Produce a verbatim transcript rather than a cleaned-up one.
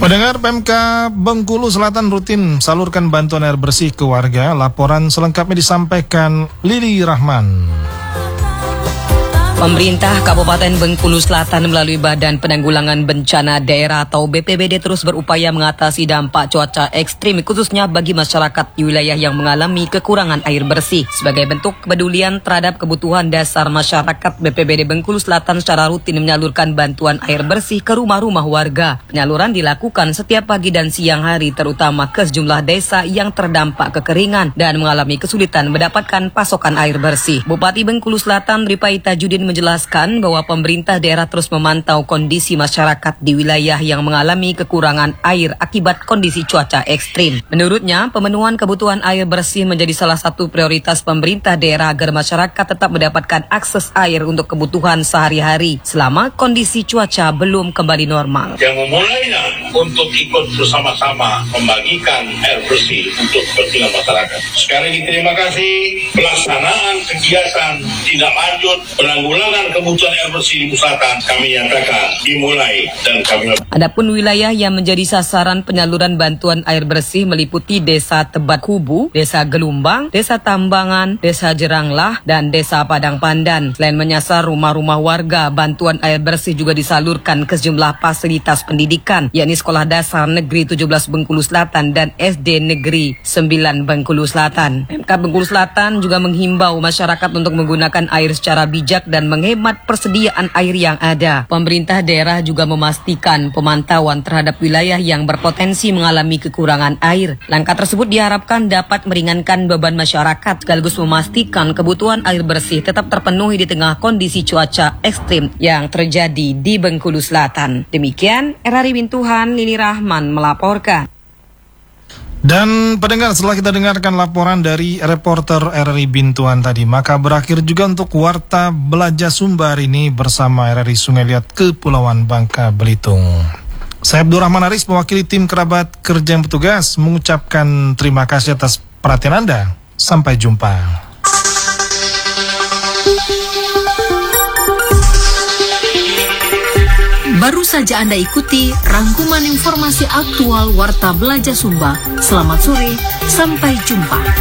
Pendengar, Pemka Bengkulu Selatan rutin salurkan bantuan air bersih ke warga. Laporan selengkapnya disampaikan Lili Rahman. Pemerintah Kabupaten Bengkulu Selatan melalui Badan Penanggulangan Bencana Daerah atau B P B D terus berupaya mengatasi dampak cuaca ekstrim khususnya bagi masyarakat di wilayah yang mengalami kekurangan air bersih. Sebagai bentuk kepedulian terhadap kebutuhan dasar masyarakat, B P B D Bengkulu Selatan secara rutin menyalurkan bantuan air bersih ke rumah-rumah warga. Penyaluran dilakukan setiap pagi dan siang hari terutama ke sejumlah desa yang terdampak kekeringan dan mengalami kesulitan mendapatkan pasokan air bersih. Bupati Bengkulu Selatan Ripai Tajudin menjelaskan bahwa pemerintah daerah terus memantau kondisi masyarakat di wilayah yang mengalami kekurangan air akibat kondisi cuaca ekstrim. Menurutnya, pemenuhan kebutuhan air bersih menjadi salah satu prioritas pemerintah daerah agar masyarakat tetap mendapatkan akses air untuk kebutuhan sehari-hari selama kondisi cuaca belum kembali normal. Yang memulainya untuk ikut bersama-sama membagikan air bersih untuk kepentingan masyarakat. Sekali lagi terima kasih. Pelaksanaan kegiatan tindak lanjut penanggulangan kebutuhan air bersih di Selatan kami nyatakan dimulai dan kami. Adapun wilayah yang menjadi sasaran penyaluran bantuan air bersih meliputi Desa Tebat Kubu, Desa Gelumbang, Desa Tambangan, Desa Jeranglah, dan Desa Padang Pandan. Selain menyasar rumah-rumah warga, bantuan air bersih juga disalurkan ke sejumlah fasilitas pendidikan, yakni Sekolah Dasar Negeri tujuh belas Bengkulu Selatan dan S D Negeri sembilan Bengkulu Selatan. Pemka Bengkulu Selatan juga menghimbau masyarakat untuk menggunakan air secara bijak dan menghemat persediaan air yang ada. Pemerintah daerah juga memastikan pemantauan terhadap wilayah yang berpotensi mengalami kekurangan air. Langkah tersebut diharapkan dapat meringankan beban masyarakat sekaligus memastikan kebutuhan air bersih tetap terpenuhi di tengah kondisi cuaca ekstrim yang terjadi di Bengkulu Selatan. Demikian, R R I Bintuhan, Lili Rahman melaporkan. Dan pendengar, setelah kita dengarkan laporan dari reporter R R I Bintuan tadi, maka berakhir juga untuk Warta Belajar Sumba hari ini bersama R R I Sungai Liat Kepulauan Bangka Belitung. Saya Abdul Rahman Aris mewakili tim kerabat kerja yang bertugas mengucapkan terima kasih atas perhatian Anda. Sampai jumpa. Baru saja Anda ikuti rangkuman informasi aktual Warta Belajar Sumba. Selamat sore, sampai jumpa.